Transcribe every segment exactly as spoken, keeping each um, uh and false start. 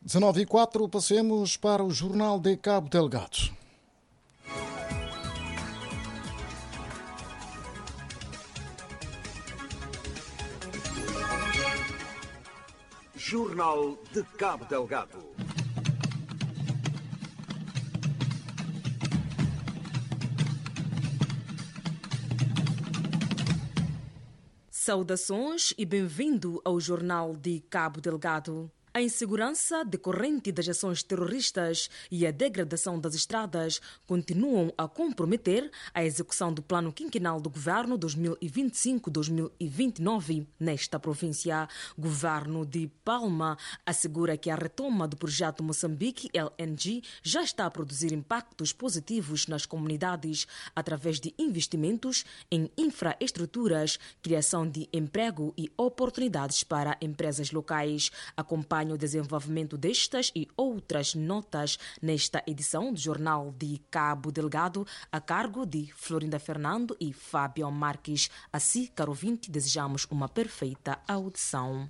dezanove e quatro, passemos para o Jornal de Cabo Delgado. Jornal de Cabo Delgado. Saudações e bem-vindo ao Jornal de Cabo Delgado. A insegurança decorrente das ações terroristas e a degradação das estradas continuam a comprometer a execução do Plano Quinquenal do Governo dois mil e vinte e cinco a dois mil e vinte e nove nesta província. O Governo de Palma assegura que a retoma do projeto Moçambique L N G já está a produzir impactos positivos nas comunidades através de investimentos em infraestruturas, criação de emprego e oportunidades para empresas locais. Acompanhe o desenvolvimento destas e outras notas nesta edição do Jornal de Cabo Delgado, a cargo de Florinda Fernando e Fábio Marques. Assim, caro ouvinte, desejamos uma perfeita audição.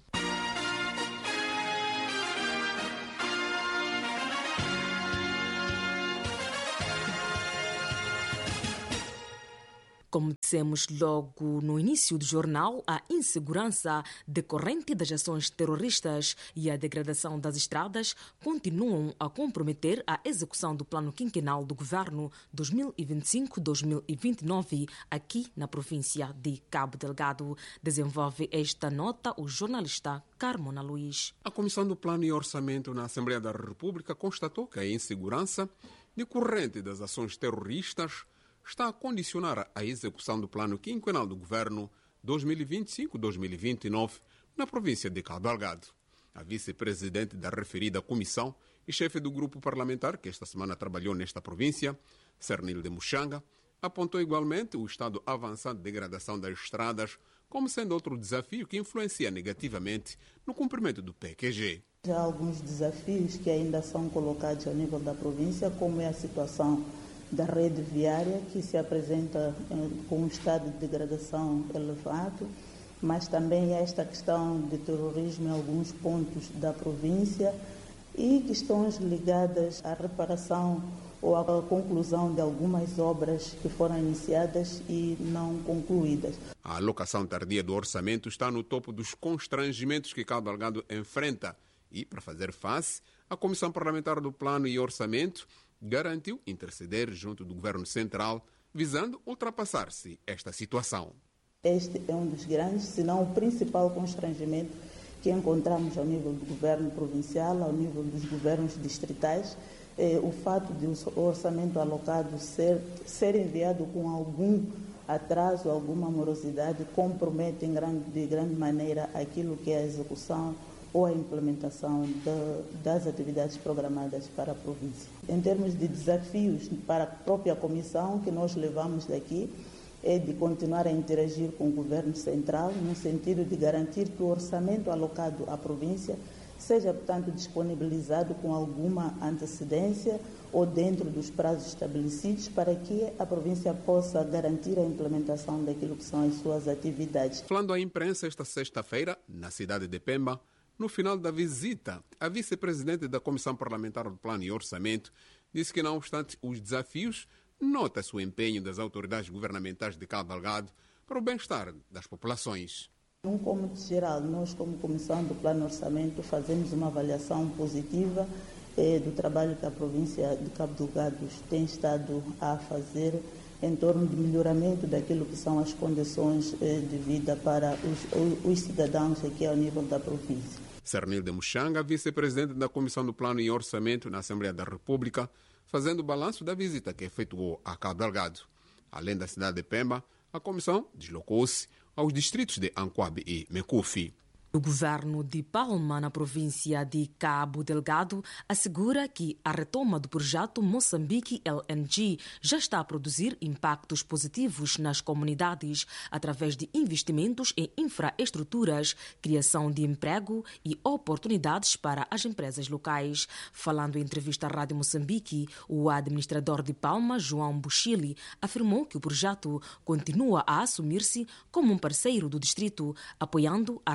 Como dissemos logo no início do jornal, a insegurança decorrente das ações terroristas e a degradação das estradas continuam a comprometer a execução do Plano Quinquenal do Governo dois mil e vinte e cinco a dois mil e vinte e nove aqui na província de Cabo Delgado. Desenvolve esta nota o jornalista Carmona Luís. A Comissão do Plano e Orçamento na Assembleia da República constatou que a insegurança decorrente das ações terroristas está a condicionar a execução do Plano Quinquenal do Governo dois mil e vinte e cinco a dois mil e vinte e nove na província de Cabo Delgado. A vice-presidente da referida comissão e chefe do grupo parlamentar que esta semana trabalhou nesta província, Cernil de Muxanga, apontou igualmente o estado avançado de degradação das estradas como sendo outro desafio que influencia negativamente no cumprimento do P Q G. Já há alguns desafios que ainda são colocados a nível da província, como é a situação da rede viária, que se apresenta com um estado de degradação elevado, mas também esta questão de terrorismo em alguns pontos da província e questões ligadas à reparação ou à conclusão de algumas obras que foram iniciadas e não concluídas. A alocação tardia do orçamento está no topo dos constrangimentos que Cabo Delgado enfrenta e, para fazer face, a Comissão Parlamentar do Plano e Orçamento garantiu interceder junto do Governo Central, visando ultrapassar-se esta situação. Este é um dos grandes, se não o principal constrangimento que encontramos ao nível do governo provincial, ao nível dos governos distritais, é o fato de o orçamento alocado ser, ser enviado com algum atraso, alguma morosidade, compromete em grande, de grande maneira aquilo que é a execução ou a implementação de, das atividades programadas para a província. Em termos de desafios para a própria comissão que nós levamos daqui, é de continuar a interagir com o governo central no sentido de garantir que o orçamento alocado à província seja, portanto, disponibilizado com alguma antecedência ou dentro dos prazos estabelecidos para que a província possa garantir a implementação daquilo que são as suas atividades. Falando à imprensa esta sexta-feira, na cidade de Pemba, no final da visita, a vice-presidente da Comissão Parlamentar do Plano e Orçamento disse que, não obstante os desafios, nota-se o empenho das autoridades governamentais de Cabo Delgado para o bem-estar das populações. Num cômodo geral, nós como Comissão do Plano e Orçamento fazemos uma avaliação positiva eh, do trabalho que a província de Cabo Delgado tem estado a fazer em torno do melhoramento daquilo que são as condições eh, de vida para os, os cidadãos aqui ao nível da província. Cernil de Muxanga, vice-presidente da Comissão do Plano e Orçamento na Assembleia da República, fazendo o balanço da visita que efetuou a Cabo Delgado. Além da cidade de Pemba, a comissão deslocou-se aos distritos de Anquabe e Mecufi. O governo de Palma, na província de Cabo Delgado, assegura que a retoma do projeto Moçambique L N G já está a produzir impactos positivos nas comunidades através de investimentos em infraestruturas, criação de emprego e oportunidades para as empresas locais. Falando em entrevista à Rádio Moçambique, o administrador de Palma, João Buchili, afirmou que o projeto continua a assumir-se como um parceiro do distrito, apoiando a reabilitação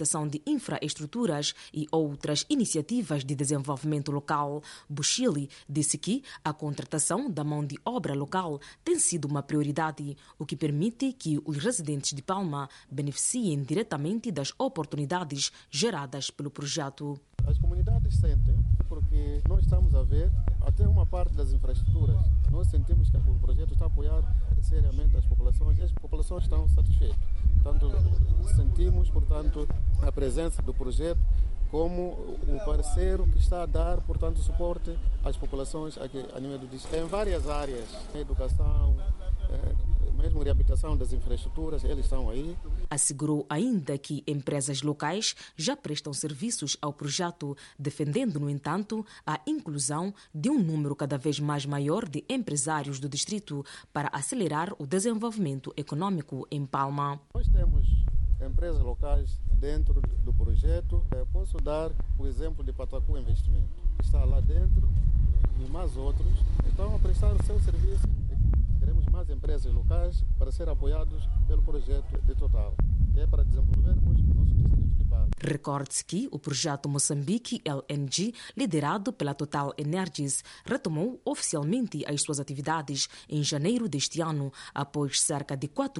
implementação de infraestruturas e outras iniciativas de desenvolvimento local. Buchili disse que a contratação da mão de obra local tem sido uma prioridade, o que permite que os residentes de Palma beneficiem diretamente das oportunidades geradas pelo projeto. As comunidades sentem, porque nós estamos a ver até uma parte das infraestruturas. Nós sentimos que o projeto está a apoiar seriamente as populações e as populações estão satisfeitas. Portanto, sentimos, portanto, a presença do projeto como um parceiro que está a dar, portanto, suporte às populações aqui a nível do distrito. Em várias áreas, educação, mesmo reabilitação das infraestruturas, eles estão aí. Assegurou ainda que empresas locais já prestam serviços ao projeto, defendendo, no entanto, a inclusão de um número cada vez mais maior de empresários do distrito para acelerar o desenvolvimento econômico em Palma. Nós temos empresas locais dentro do projeto. Eu posso dar o exemplo de Patacu Investimento, que está lá dentro, e mais outros estão a prestar o seu serviço. Queremos mais empresas locais para ser apoiados pelo projeto de Total, que é para desenvolvermos o nosso distrito de Palma. Recorde-se que o projeto Moçambique L N G, liderado pela Total Energies, retomou oficialmente as suas atividades em janeiro deste ano, após cerca de quatro